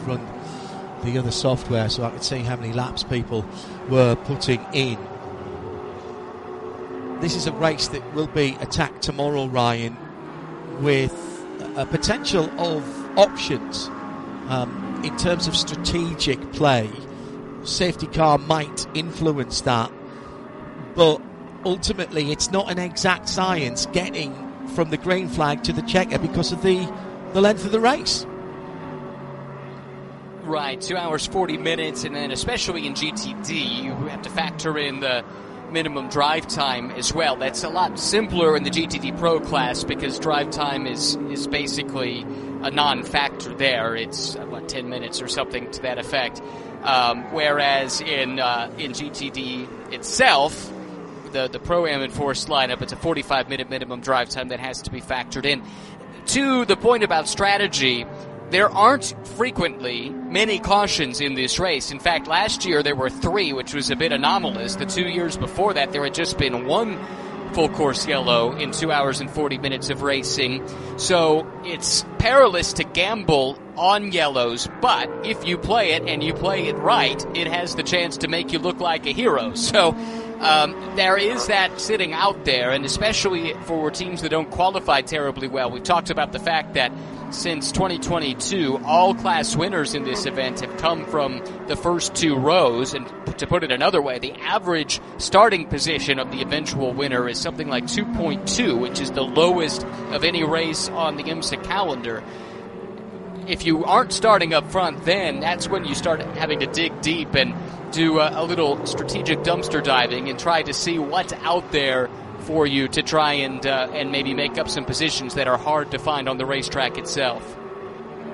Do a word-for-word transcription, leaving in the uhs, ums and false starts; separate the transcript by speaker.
Speaker 1: run the other software so I could see how many laps people were putting in. This is a race that will be attacked tomorrow, Ryan, with a potential of options um, in terms of strategic play. Safety car might influence that, but ultimately it's not an exact science getting from the green flag to the checker because of the, the length of the race.
Speaker 2: Right, two hours, forty minutes, and then especially in G T D, you have to factor in the minimum drive time as well. That's a lot simpler in the G T D Pro class because drive time is, is basically a non-factor there. It's, what, ten minutes or something to that effect. Um, whereas in uh, in G T D itself, the, the Pro-Am enforced lineup, it's a forty-five minute minimum drive time that has to be factored in. To the point about strategy, there aren't frequently many cautions in this race. In fact, last year there were three, which was a bit anomalous. The two years before that, there had just been one full course yellow in two hours and forty minutes of racing. So it's perilous to gamble on yellows, but if you play it and you play it right, it has the chance to make you look like a hero. So um, there is that sitting out there, and especially for teams that don't qualify terribly well. We've talked about the fact that since twenty twenty-two, all class winners in this event have come from the first two rows, and to put it another way, the average starting position of the eventual winner is something like two point two, which is the lowest of any race on the IMSA calendar. If you aren't starting up front, then that's when you start having to dig deep and do a, a little strategic dumpster diving and try to see what's out there for you to try and uh, and maybe make up some positions that are hard to find on the racetrack itself.